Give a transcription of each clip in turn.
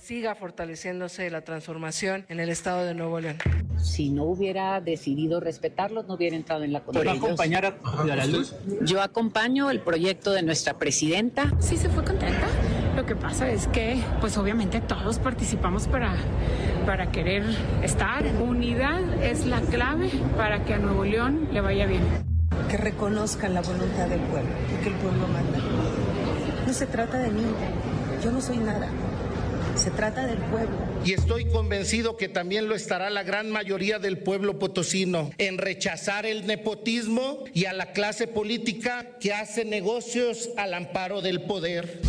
siga fortaleciéndose la transformación en el estado de Nuevo León. Si no hubiera decidido respetarlos, no hubiera entrado en la contienda. ¿Va a acompañar a la luz? Yo acompaño el proyecto de nuestra presidenta. Sí se fue contenta. Lo que pasa es que, pues obviamente todos participamos para querer estar. Unidad es la clave para que a Nuevo León le vaya bien. Que reconozcan la voluntad del pueblo y que el pueblo manda. No se trata de mí, yo no soy nada. Se trata del pueblo. Y estoy convencido que también lo estará la gran mayoría del pueblo potosino en rechazar el nepotismo y a la clase política que hace negocios al amparo del poder.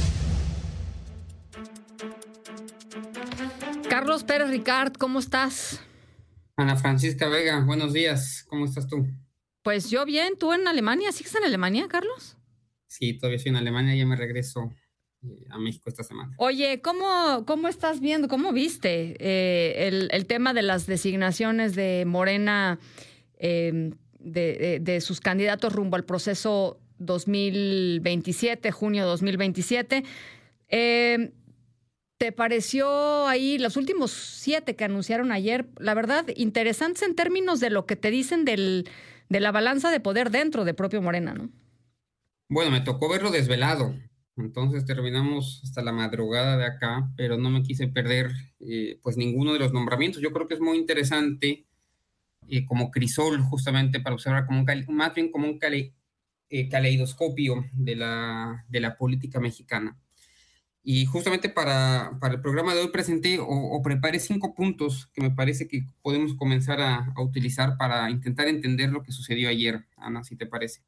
Carlos Pérez Ricard, ¿cómo estás? Ana Francisca Vega, buenos días. ¿Cómo estás tú? Pues yo bien. ¿Tú en Alemania? ¿Sigues en Alemania, Carlos? Sí, todavía estoy en Alemania. Ya me regreso a México esta semana. Oye, ¿cómo estás viendo? ¿Cómo viste el tema de las designaciones de Morena de sus candidatos rumbo al proceso 2027, junio 2027? ¿Te pareció ahí los últimos 7 que anunciaron ayer, la verdad, interesantes en términos de lo que te dicen de la balanza de poder dentro de propio Morena, ¿no? Bueno, me tocó verlo desvelado. Entonces terminamos hasta la madrugada de acá, pero no me quise perder pues ninguno de los nombramientos. Yo creo que es muy interesante como crisol justamente para observar más bien como un caleidoscopio de la política mexicana. Y justamente para el programa de hoy presenté o preparé 5 puntos que me parece que podemos comenzar a utilizar para intentar entender lo que sucedió ayer, Ana, si te parece.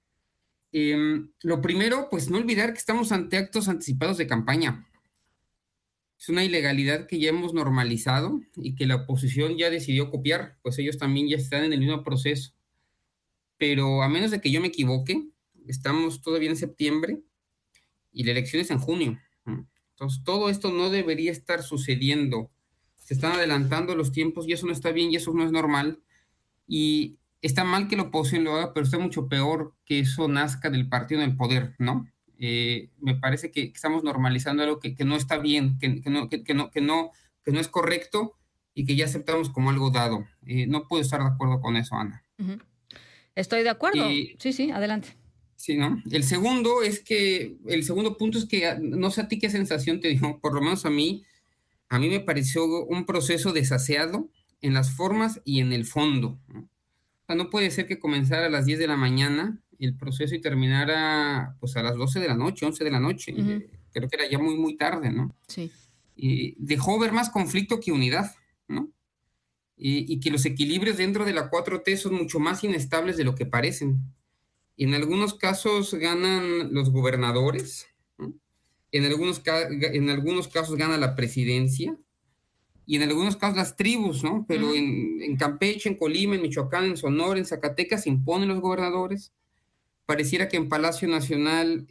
Lo primero, pues no olvidar que estamos ante actos anticipados de campaña. Es una ilegalidad que ya hemos normalizado y que la oposición ya decidió copiar, pues ellos también ya están en el mismo proceso. Pero a menos de que yo me equivoque, estamos todavía en septiembre y la elección es en junio. Entonces, todo esto no debería estar sucediendo. Se están adelantando los tiempos y eso no está bien y eso no es normal. Y está mal que la oposición lo haga, pero está mucho peor que eso nazca del partido en el poder, ¿no? Me parece que estamos normalizando algo que no está bien, que no es correcto y que ya aceptamos como algo dado. No puedo estar de acuerdo con eso, Ana. Uh-huh. Estoy de acuerdo. Sí, adelante. Sí, ¿no? El segundo punto es que, no sé a ti qué sensación te dio, por lo menos a mí me pareció un proceso desaseado en las formas y en el fondo, ¿no? O sea, no puede ser que comenzara a las 10 de la mañana el proceso y terminara pues a las 12 de la noche, 11 de la noche. Uh-huh. Creo que era ya muy, muy tarde, ¿no? Sí. Dejó ver más conflicto que unidad, ¿no? Y que los equilibrios dentro de la 4T son mucho más inestables de lo que parecen. En algunos casos ganan los gobernadores, ¿no? En algunos casos gana la presidencia y en algunos casos las tribus, ¿no? Pero en Campeche, en Colima, en Michoacán, en Sonora, en Zacatecas se imponen los gobernadores. Pareciera que en Palacio Nacional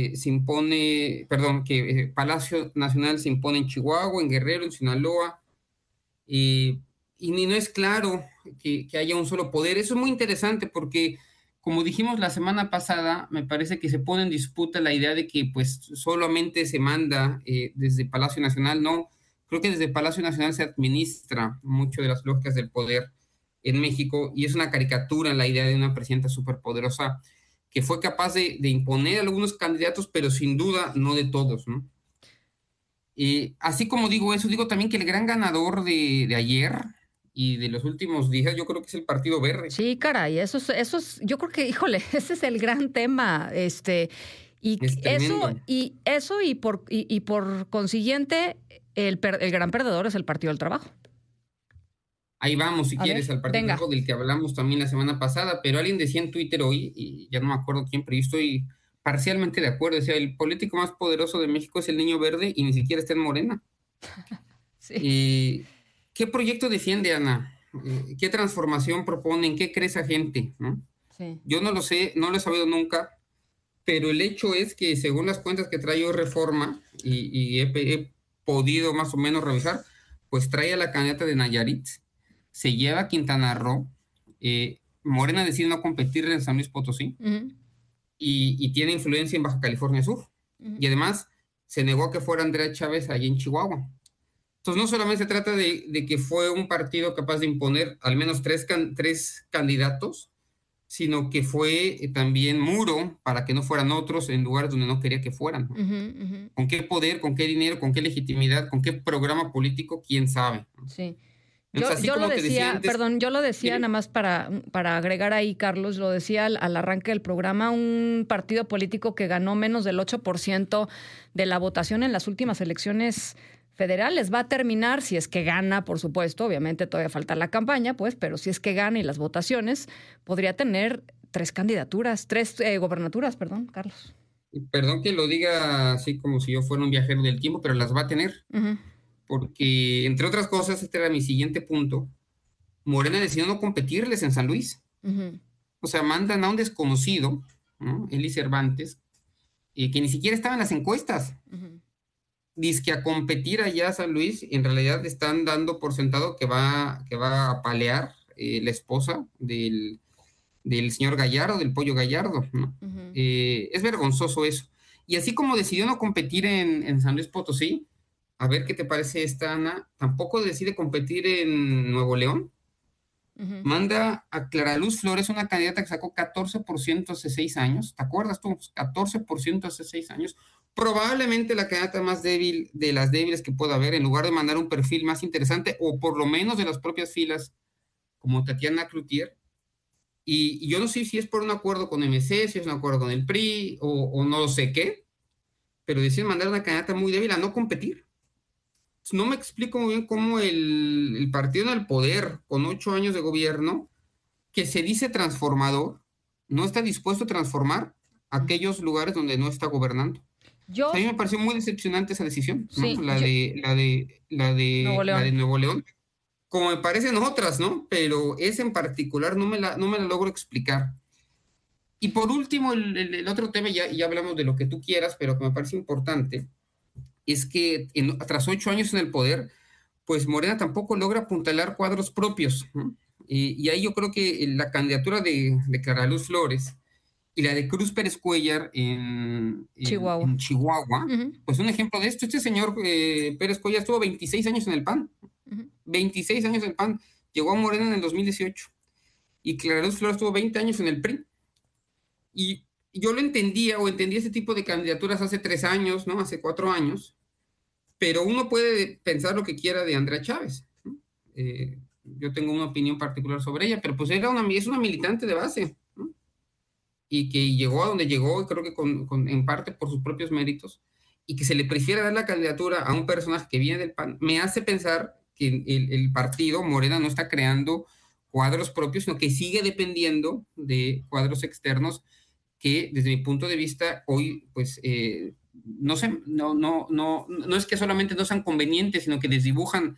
Palacio Nacional se impone en Chihuahua, en Guerrero, en Sinaloa, y no es claro que haya un solo poder. Eso es muy interesante porque, como dijimos la semana pasada, me parece que se pone en disputa la idea de que pues solamente se manda desde Palacio Nacional. No, creo que desde Palacio Nacional se administra mucho de las lógicas del poder en México y es una caricatura la idea de una presidenta superpoderosa que fue capaz de imponer a algunos candidatos, pero sin duda no de todos, ¿no? Así como digo eso, digo también que el gran ganador de ayer y de los últimos días, yo creo que es el Partido Verde. Sí, caray, eso es, yo creo que, híjole, ese es el gran tema, y por consiguiente, el gran perdedor es el Partido del Trabajo. Ahí vamos, si quieres, al Partido del Trabajo, del que hablamos también la semana pasada, pero alguien decía en Twitter hoy, y ya no me acuerdo quién, pero yo estoy parcialmente de acuerdo, decía, el político más poderoso de México es el Niño Verde y ni siquiera está en Morena. Sí. ¿Qué proyecto defiende, Ana? ¿Qué transformación proponen? ¿Qué cree esa gente? ¿No? Sí. Yo no lo sé, no lo he sabido nunca, pero el hecho es que según las cuentas que trae hoy Reforma, y he podido más o menos revisar, pues trae a la candidata de Nayarit, se lleva a Quintana Roo, Morena decide no competir en San Luis Potosí, uh-huh. y tiene influencia en Baja California Sur, uh-huh. y además se negó a que fuera Andrea Chávez allí en Chihuahua. Entonces, no solamente se trata de que fue un partido capaz de imponer al menos tres candidatos, sino que fue también muro para que no fueran otros en lugares donde no quería que fueran. ¿Con qué poder, con qué dinero, con qué legitimidad, con qué programa político? ¿Quién sabe? Sí. Entonces, yo lo decía, nada más para agregar ahí, Carlos, lo decía al arranque del programa, un partido político que ganó menos del 8% de la votación en las últimas elecciones federales. Va a terminar, si es que gana, por supuesto, obviamente todavía falta la campaña, pues, pero si es que gana y las votaciones, podría tener 3 gobernaturas, Carlos. Perdón que lo diga así como si yo fuera un viajero del tiempo, pero las va a tener. Porque, entre otras cosas, este era mi siguiente punto, Morena decidió no competirles en San Luis. O sea, mandan a un desconocido, ¿no? Eli Cervantes, que ni siquiera estaba en las encuestas. Dizque a competir allá a San Luis, en realidad están dando por sentado que va a palear la esposa del señor Gallardo, del Pollo Gallardo, ¿no? Es vergonzoso eso. Y así como decidió no competir en San Luis Potosí, a ver qué te parece esta, Ana, tampoco decide competir en Nuevo León. Manda a Clara Luz Flores, una candidata que sacó 14% hace 6 años. ¿Te acuerdas tú? 14% hace 6 años. Probablemente la candidata más débil de las débiles que pueda haber, en lugar de mandar un perfil más interesante, o por lo menos de las propias filas, como Tatiana Cloutier. Y yo no sé si es por un acuerdo con MC, si es un acuerdo con el PRI, o no sé qué, pero deciden mandar a una candidata muy débil a no competir. No me explico muy bien cómo el partido en el poder, con 8 años de gobierno, que se dice transformador, no está dispuesto a transformar aquellos lugares donde no está gobernando. A mí me pareció muy decepcionante esa decisión, sí, ¿no? La de Nuevo León, como me parecen otras, ¿no? Pero esa en particular no me la logro explicar. Y por último, el otro tema, ya hablamos de lo que tú quieras, pero que me parece importante, es que tras 8 años en el poder, pues Morena tampoco logra apuntalar cuadros propios, ¿no? Y ahí yo creo que la candidatura de Clara Luz Flores y la de Cruz Pérez Cuellar en Chihuahua, pues un ejemplo de esto. Este señor Pérez Cuellar estuvo 26 años en el PAN, 26 años en el PAN, llegó a Morena en el 2018, y Clara Luz Flores estuvo 20 años en el PRI. Y yo entendía ese tipo de candidaturas hace 3 años, ¿no? Hace 4 años, pero uno puede pensar lo que quiera de Andrea Chávez, ¿no? Yo tengo una opinión particular sobre ella, pero pues es una militante de base, ¿no? Y que llegó a donde llegó, y creo que en parte por sus propios méritos, y que se le prefiera dar la candidatura a un personaje que viene del PAN, me hace pensar que el partido Morena no está creando cuadros propios, sino que sigue dependiendo de cuadros externos que, desde mi punto de vista, hoy, pues, no es que solamente no sean convenientes, sino que desdibujan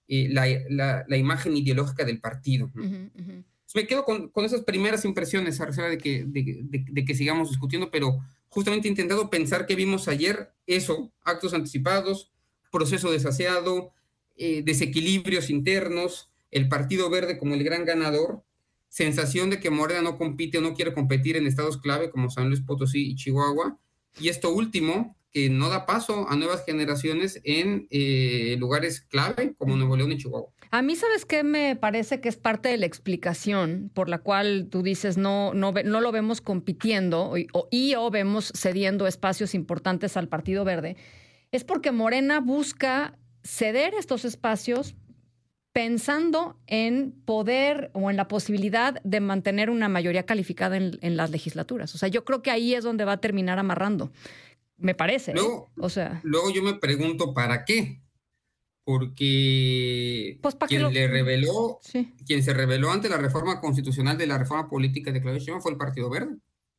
la imagen ideológica del partido, ¿no? Me quedo con esas primeras impresiones, a reserva de que sigamos discutiendo, pero justamente he intentado pensar que vimos ayer eso: actos anticipados, proceso desaseado, desequilibrios internos, el Partido Verde como el gran ganador, sensación de que Morena no compite o no quiere competir en estados clave como San Luis Potosí y Chihuahua, y esto último, que no da paso a nuevas generaciones en lugares clave como Nuevo León y Chihuahua. A mí, ¿sabes qué? Me parece que es parte de la explicación por la cual tú dices no lo vemos compitiendo o vemos cediendo espacios importantes al Partido Verde. Es porque Morena busca ceder estos espacios pensando en poder o en la posibilidad de mantener una mayoría calificada en las legislaturas. O sea, yo creo que ahí es donde va a terminar amarrando, me parece. Luego yo me pregunto, ¿para qué? Porque pues quien se rebeló ante la reforma constitucional de la reforma política de Claudia Sheinbaum fue el Partido Verde.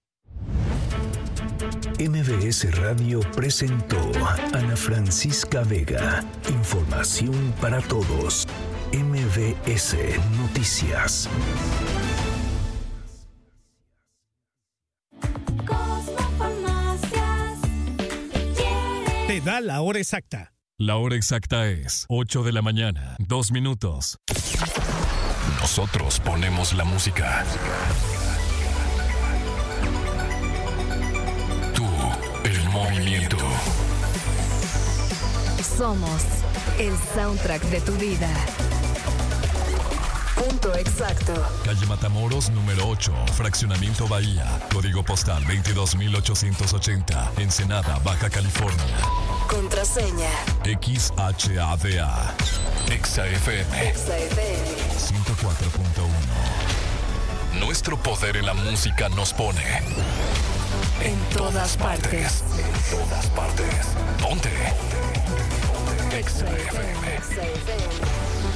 MBS Radio presentó a Ana Francisca Vega. Información para todos. MBS Noticias. Te da la hora exacta. La hora exacta es 8 de la mañana, 2 minutos. Nosotros ponemos la música. Tú, el movimiento. Somos el soundtrack de tu vida. Punto exacto. Calle Matamoros, número 8, Fraccionamiento Bahía. Código postal 22,880. Ensenada, Baja California. Contraseña. XHADA. XAFM. XAFM. 104.1. Nuestro poder en la música nos pone en todas partes. En todas partes. Ponte. XAFM.